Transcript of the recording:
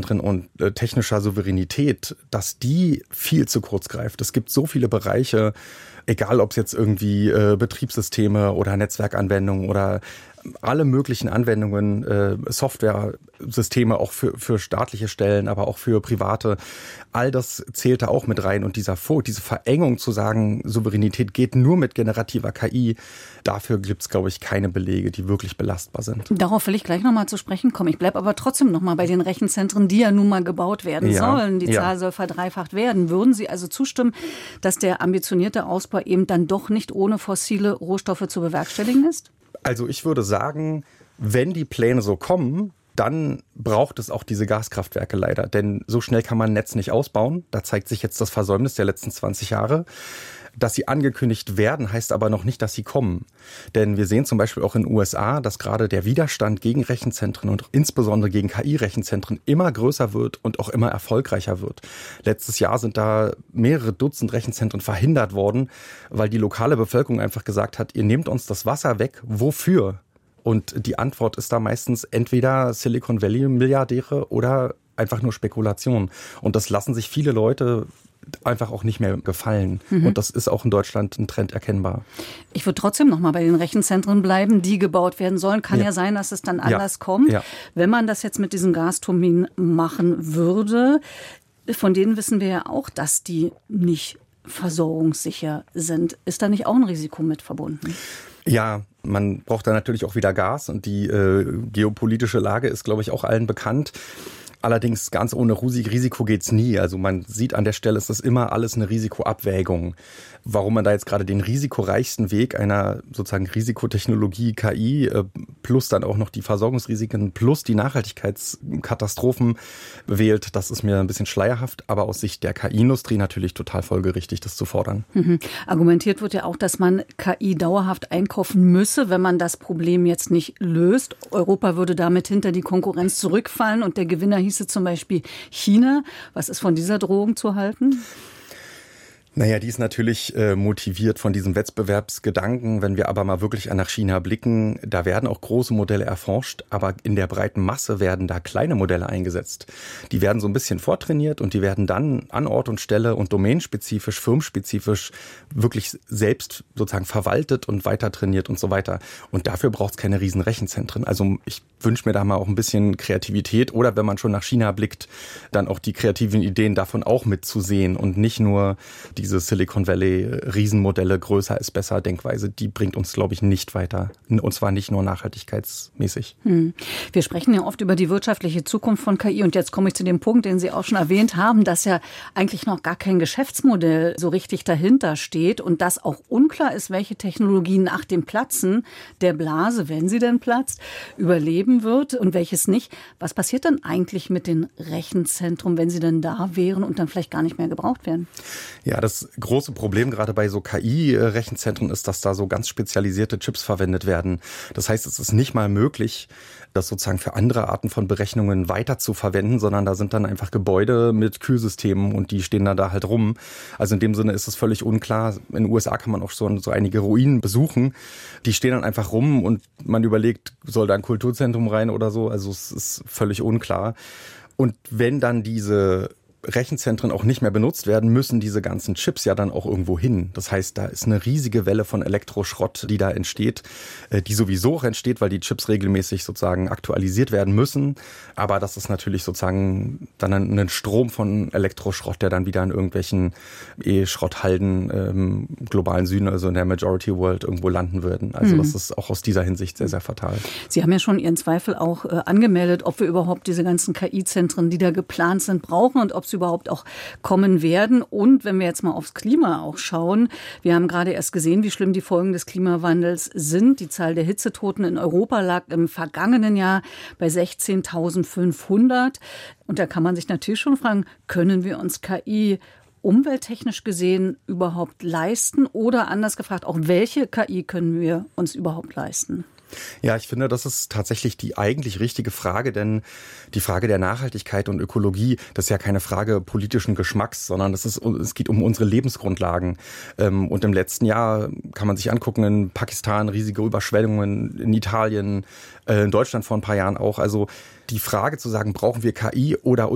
Rechenzentren und technischer Souveränität, dass die viel zu kurz greift. Es gibt so viele Bereiche, egal ob es jetzt irgendwie Betriebssysteme oder Netzwerkanwendungen oder alle möglichen Anwendungen, Software-Systeme auch für staatliche Stellen, aber auch für private. All das zählt da auch mit rein. Und diese Verengung zu sagen, Souveränität geht nur mit generativer KI, dafür gibt es, glaube ich, keine Belege, die wirklich belastbar sind. Darauf will ich gleich nochmal zu sprechen kommen. Ich bleibe aber trotzdem nochmal bei den Rechenzentren, die ja nun mal gebaut werden sollen. Die Zahl soll verdreifacht werden. Würden Sie also zustimmen, dass der ambitionierte Ausbau eben dann doch nicht ohne fossile Rohstoffe zu bewerkstelligen ist? Also ich würde sagen, wenn die Pläne so kommen, dann braucht es auch diese Gaskraftwerke leider. Denn so schnell kann man ein Netz nicht ausbauen. Da zeigt sich jetzt das Versäumnis der letzten 20 Jahre. Dass sie angekündigt werden, heißt aber noch nicht, dass sie kommen. Denn wir sehen zum Beispiel auch in den USA, dass gerade der Widerstand gegen Rechenzentren und insbesondere gegen KI-Rechenzentren immer größer wird und auch immer erfolgreicher wird. Letztes Jahr sind da mehrere Dutzend Rechenzentren verhindert worden, weil die lokale Bevölkerung einfach gesagt hat, ihr nehmt uns das Wasser weg, wofür? Und die Antwort ist da meistens entweder Silicon Valley-Milliardäre oder einfach nur Spekulation. Und das lassen sich viele Leute einfach auch nicht mehr gefallen. Und das ist auch in Deutschland ein Trend erkennbar. Ich würde trotzdem noch mal bei den Rechenzentren bleiben, die gebaut werden sollen. Kann ja sein, dass es dann anders kommt. Ja. Wenn man das jetzt mit diesen Gasturbinen machen würde, von denen wissen wir ja auch, dass die nicht versorgungssicher sind. Ist da nicht auch ein Risiko mit verbunden? Ja, man braucht da natürlich auch wieder Gas und die geopolitische Lage ist, glaube ich, auch allen bekannt. Allerdings ganz ohne Risiko geht's nie. Also man sieht an der Stelle, ist das immer alles eine Risikoabwägung. Warum man da jetzt gerade den risikoreichsten Weg einer sozusagen Risikotechnologie, KI, plus dann auch noch die Versorgungsrisiken, plus die Nachhaltigkeitskatastrophen wählt, das ist mir ein bisschen schleierhaft. Aber aus Sicht der KI-Industrie natürlich total folgerichtig, das zu fordern. Argumentiert wird ja auch, dass man KI dauerhaft einkaufen müsse, wenn man das Problem jetzt nicht löst. Europa würde damit hinter die Konkurrenz zurückfallen und der Gewinner hieße zum Beispiel China. Was ist von dieser Drohung zu halten? Naja, die ist natürlich motiviert von diesem Wettbewerbsgedanken. Wenn wir aber mal wirklich nach China blicken, da werden auch große Modelle erforscht, aber in der breiten Masse werden da kleine Modelle eingesetzt. Die werden so ein bisschen vortrainiert und die werden dann an Ort und Stelle und domainspezifisch, firmenspezifisch wirklich selbst sozusagen verwaltet und weiter trainiert und so weiter. Und dafür braucht es keine riesen Rechenzentren. Also ich wünsche mir da mal auch ein bisschen Kreativität oder wenn man schon nach China blickt, dann auch die kreativen Ideen davon auch mitzusehen und nicht nur diese Silicon Valley Riesenmodelle, größer ist besser Denkweise, die bringt uns, glaube ich, nicht weiter. Und zwar nicht nur nachhaltigkeitsmäßig. Wir sprechen ja oft über die wirtschaftliche Zukunft von KI und jetzt komme ich zu dem Punkt, den Sie auch schon erwähnt haben, dass ja eigentlich noch gar kein Geschäftsmodell so richtig dahinter steht und dass auch unklar ist, welche Technologie nach dem Platzen der Blase, wenn sie denn platzt, überleben wird und welches nicht. Was passiert dann eigentlich mit den Rechenzentren, wenn sie dann da wären und dann vielleicht gar nicht mehr gebraucht werden? Ja, das große Problem gerade bei so KI-Rechenzentren ist, dass da so ganz spezialisierte Chips verwendet werden. Das heißt, es ist nicht mal möglich, das sozusagen für andere Arten von Berechnungen weiter zu verwenden, sondern da sind dann einfach Gebäude mit Kühlsystemen und die stehen dann da halt rum. Also in dem Sinne ist es völlig unklar. In den USA kann man auch schon so einige Ruinen besuchen. Die stehen dann einfach rum und man überlegt, soll da ein Kulturzentrum rein oder so. Also es ist völlig unklar. Und wenn dann diese Rechenzentren auch nicht mehr benutzt werden, müssen diese ganzen Chips ja dann auch irgendwo hin. Das heißt, da ist eine riesige Welle von Elektroschrott, die da entsteht, die sowieso auch entsteht, weil die Chips regelmäßig sozusagen aktualisiert werden müssen. Aber das ist natürlich sozusagen dann ein Strom von Elektroschrott, der dann wieder in irgendwelchen Schrotthalden im globalen Süden, also in der Majority World, irgendwo landen würden. Also das ist auch aus dieser Hinsicht sehr, sehr fatal. Sie haben ja schon Ihren Zweifel auch angemeldet, ob wir überhaupt diese ganzen KI-Zentren, die da geplant sind, brauchen und ob sie überhaupt auch kommen werden. Und wenn wir jetzt mal aufs Klima auch schauen, wir haben gerade erst gesehen, wie schlimm die Folgen des Klimawandels sind. Die Zahl der Hitzetoten in Europa lag im vergangenen Jahr bei 16.500. Und da kann man sich natürlich schon fragen, können wir uns KI umwelttechnisch gesehen überhaupt leisten? Oder anders gefragt, auch welche KI können wir uns überhaupt leisten? Ja, ich finde, das ist tatsächlich die eigentlich richtige Frage, denn die Frage der Nachhaltigkeit und Ökologie, das ist ja keine Frage politischen Geschmacks, sondern es geht um unsere Lebensgrundlagen. Und im letzten Jahr kann man sich angucken, in Pakistan riesige Überschwemmungen, in Italien, in Deutschland vor ein paar Jahren auch. Also die Frage zu sagen, brauchen wir KI oder